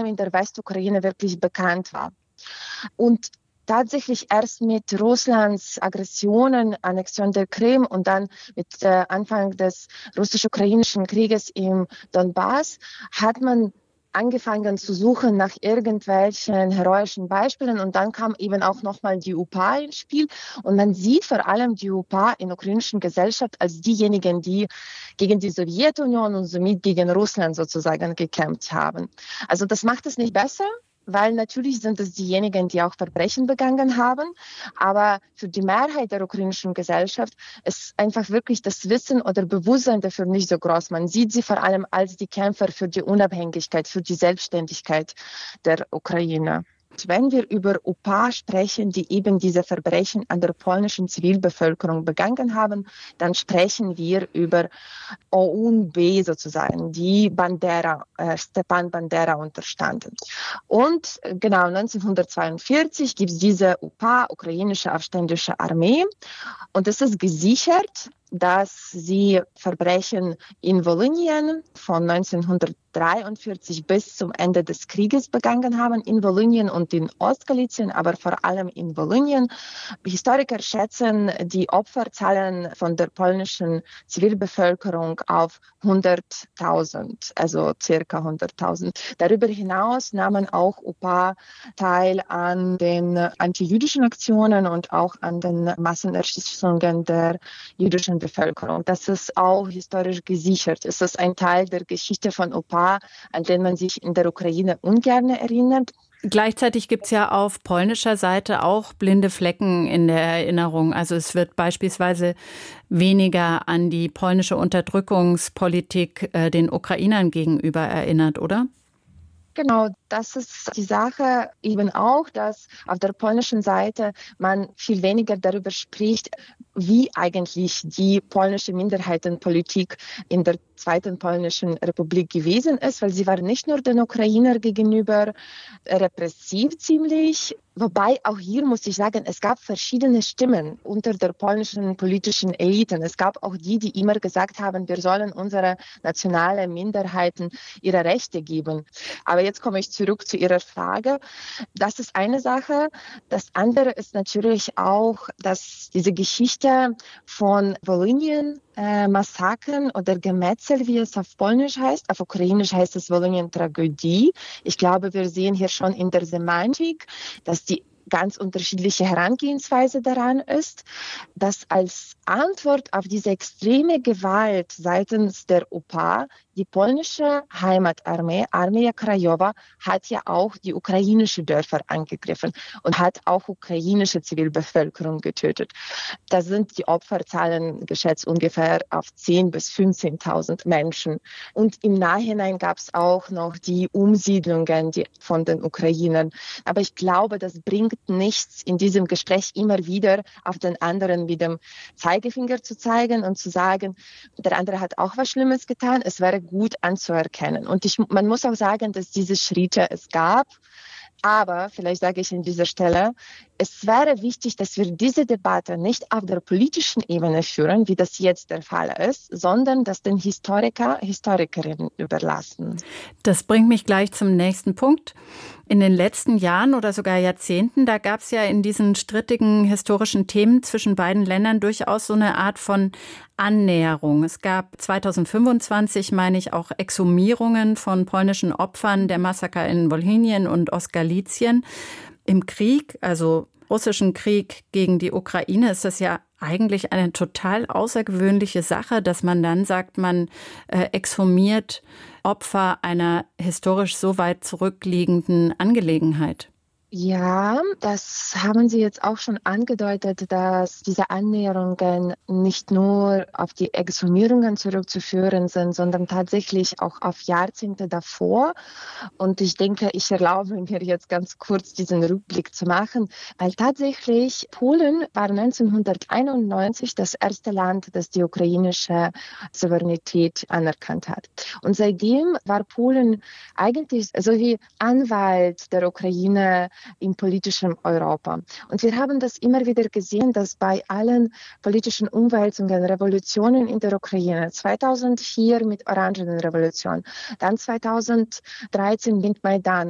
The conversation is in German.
allem in der Westukraine wirklich bekannt war. Und tatsächlich erst mit Russlands Aggressionen, Annexion der Krim und dann mit Anfang des russisch-ukrainischen Krieges im Donbass hat man angefangen zu suchen nach irgendwelchen heroischen Beispielen und dann kam eben auch nochmal die UPA ins Spiel und man sieht vor allem die UPA in der ukrainischen Gesellschaft als diejenigen, die gegen die Sowjetunion und somit gegen Russland sozusagen gekämpft haben. Also das macht es nicht besser, weil natürlich sind es diejenigen, die auch Verbrechen begangen haben. Aber für die Mehrheit der ukrainischen Gesellschaft ist einfach wirklich das Wissen oder Bewusstsein dafür nicht so groß. Man sieht sie vor allem als die Kämpfer für die Unabhängigkeit, für die Selbstständigkeit der Ukraine. Wenn wir über UPA sprechen, die eben diese Verbrechen an der polnischen Zivilbevölkerung begangen haben, dann sprechen wir über OUN-B sozusagen, die Stepan Bandera unterstanden. Und genau 1942 gibt es diese UPA, ukrainische Aufständische Armee, und es ist gesichert, dass sie Verbrechen in Volynien von 1943 bis zum Ende des Krieges begangen haben, in Volynien und in Ostgalizien, aber vor allem in Volynien. Historiker schätzen die Opferzahlen von der polnischen Zivilbevölkerung auf 100.000, also circa 100.000. Darüber hinaus nahmen auch UPA teil an den antijüdischen Aktionen und auch an den Massenerschießungen der jüdischen Bevölkerung. Das ist auch historisch gesichert. Es ist ein Teil der Geschichte von UPA, an den man sich in der Ukraine ungern erinnert. Gleichzeitig gibt es ja auf polnischer Seite auch blinde Flecken in der Erinnerung. Also es wird beispielsweise weniger an die polnische Unterdrückungspolitik den Ukrainern gegenüber erinnert, oder? Genau, das ist die Sache eben auch, dass auf der polnischen Seite man viel weniger darüber spricht, wie eigentlich die polnische Minderheitenpolitik in der Zweiten Polnischen Republik gewesen ist, weil sie war nicht nur den Ukrainern gegenüber repressiv ziemlich, wobei auch hier muss ich sagen, es gab verschiedene Stimmen unter der polnischen politischen Eliten. Es gab auch die, die immer gesagt haben, wir sollen unsere nationalen Minderheiten ihre Rechte geben. Aber jetzt komme ich zurück zu Ihrer Frage. Das ist eine Sache. Das andere ist natürlich auch, dass diese Geschichte von Volynien, Massakern oder Gemetzel, wie es auf Polnisch heißt. Auf Ukrainisch heißt es Volynien-Tragödie. Ich glaube, wir sehen hier schon in der Semantik, dass die ganz unterschiedliche Herangehensweise daran ist, dass als Antwort auf diese extreme Gewalt seitens der UPA die polnische Heimatarmee, Armia Krajowa, hat ja auch die ukrainische Dörfer angegriffen und hat auch ukrainische Zivilbevölkerung getötet. Da sind die Opferzahlen geschätzt ungefähr auf 10.000 bis 15.000 Menschen. Und im Nachhinein gab es auch noch die Umsiedlungen von den Ukrainern. Aber ich glaube, das bringt nichts, in diesem Gespräch immer wieder auf den anderen mit dem Zeigefinger zu zeigen und zu sagen, der andere hat auch was Schlimmes getan, es wäre gut anzuerkennen. Und man muss auch sagen, dass diese Schritte es gab. Aber, vielleicht sage ich an dieser Stelle, es wäre wichtig, dass wir diese Debatte nicht auf der politischen Ebene führen, wie das jetzt der Fall ist, sondern das den Historikerinnen überlassen. Das bringt mich gleich zum nächsten Punkt. In den letzten Jahren oder sogar Jahrzehnten, da gab es ja in diesen strittigen historischen Themen zwischen beiden Ländern durchaus so eine Art von Annäherung. Es gab 2025, meine ich, auch Exhumierungen von polnischen Opfern der Massaker in Volhynien und Ostgalizien. Im Krieg, also russischen Krieg gegen die Ukraine, ist das ja eigentlich eine total außergewöhnliche Sache, dass man dann sagt, man exhumiert Opfer einer historisch so weit zurückliegenden Angelegenheit. Ja, das haben Sie jetzt auch schon angedeutet, dass diese Annäherungen nicht nur auf die Exhumierungen zurückzuführen sind, sondern tatsächlich auch auf Jahrzehnte davor. Und ich denke, ich erlaube mir jetzt ganz kurz diesen Rückblick zu machen, weil tatsächlich Polen war 1991 das erste Land, das die ukrainische Souveränität anerkannt hat. Und seitdem war Polen eigentlich so wie Anwalt der Ukraine im politischen Europa. Und wir haben das immer wieder gesehen, dass bei allen politischen Umwälzungen, Revolutionen in der Ukraine, 2004 mit Orangenrevolution, dann 2013 mit Maidan,